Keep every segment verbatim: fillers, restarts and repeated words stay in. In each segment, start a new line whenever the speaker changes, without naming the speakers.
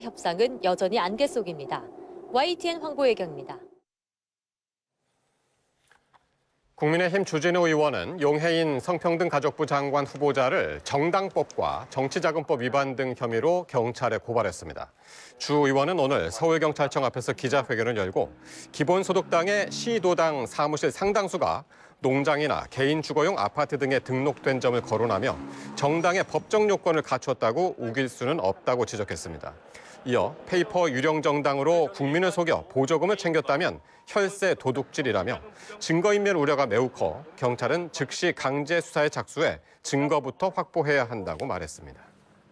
협상은 여전히 안개 속입니다. 와이티엔 황보혜경입니다.
국민의힘 주진우 의원은 용해인 성평등가족부 장관 후보자를 정당법과 정치자금법 위반 등 혐의로 경찰에 고발했습니다. 주 의원은 오늘 서울경찰청 앞에서 기자회견을 열고 기본소득당의 시도당 사무실 상당수가 농장이나 개인 주거용 아파트 등에 등록된 점을 거론하며 정당의 법적 요건을 갖췄다고 우길 수는 없다고 지적했습니다. 이어 페이퍼 유령 정당으로 국민을 속여 보조금을 챙겼다면 혈세 도둑질이라며 증거인멸 우려가 매우 커 경찰은 즉시 강제 수사에 착수해 증거부터 확보해야 한다고 말했습니다.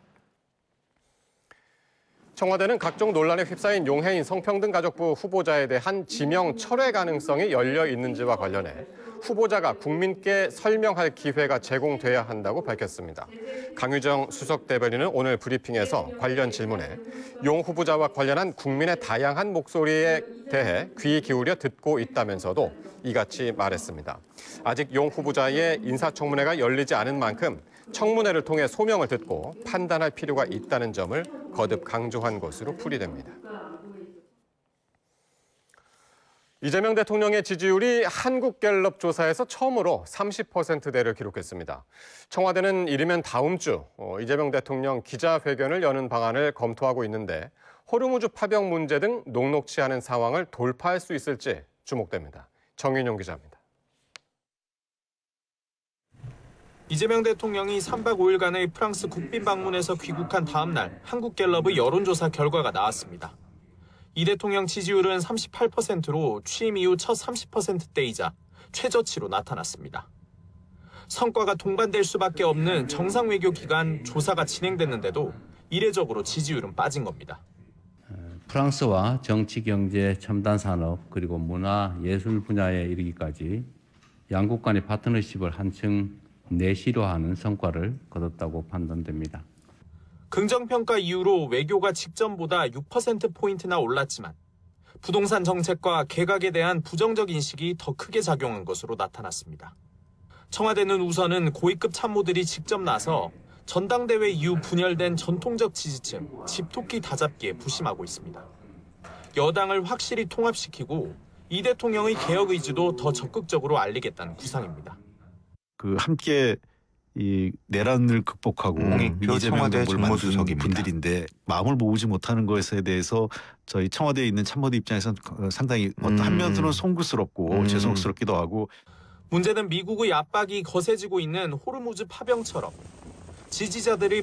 청와대는 각종 논란에 휩싸인 용해인 성평등가족부 후보자에 대한 지명 철회 가능성이 열려 있는지와 관련해 후보자가 국민께 설명할 기회가 제공돼야 한다고 밝혔습니다. 강유정 수석 대변인은 오늘 브리핑에서 관련 질문에 용 후보자와 관련한 국민의 다양한 목소리에 대해 귀 기울여 듣고 있다면서도 이같이 말했습니다. 아직 용 후보자의 인사청문회가 열리지 않은 만큼 청문회를 통해 소명을 듣고 판단할 필요가 있다는 점을 거듭 강조한 것으로 풀이됩니다. 이재명 대통령의 지지율이 한국갤럽 조사에서 처음으로 삼십 퍼센트대를 기록했습니다. 청와대는 이르면 다음 주 이재명 대통령 기자회견을 여는 방안을 검토하고 있는데 호르무즈 파병 문제 등 녹록치 않은 상황을 돌파할 수 있을지 주목됩니다. 정윤용 기자입니다.
이재명 대통령이 삼박 오일간의 프랑스 국빈 방문에서 귀국한 다음 날 한국갤럽의 여론조사 결과가 나왔습니다. 이 대통령 지지율은 삼십팔 퍼센트로 취임 이후 첫 삼십 퍼센트대이자 최저치로 나타났습니다. 성과가 동반될 수밖에 없는 정상외교 기간 조사가 진행됐는데도 이례적으로 지지율은 빠진 겁니다.
프랑스와 정치, 경제, 첨단 산업, 그리고 문화, 예술 분야에 이르기까지 양국 간의 파트너십을 한층 내실화하는 성과를 거뒀다고 판단됩니다.
긍정평가 이후로 외교가 직전보다 육 퍼센트포인트나 올랐지만 부동산 정책과 개각에 대한 부정적 인식이 더 크게 작용한 것으로 나타났습니다. 청와대는 우선은 고위급 참모들이 직접 나서 전당대회 이후 분열된 전통적 지지층, 집토끼 다잡기에 부심하고 있습니다. 여당을 확실히 통합시키고 이 대통령의 개혁 의지도 더 적극적으로 알리겠다는 구상입니다.
그 함께 이 내란을 극복하고
음,
이재명
청와대
정부를 만든
정무수석입니다.
분들인데 마음을 모으지 못하는 것에 대해서 저희 청와대에 있는 참모들 입장에서는 상당히 어떤
음.
한면으로는 송구스럽고
음.
죄송스럽기도 하고.
문제는 미국의 압박이 거세지고 있는 호르무즈 파병처럼 지지자들의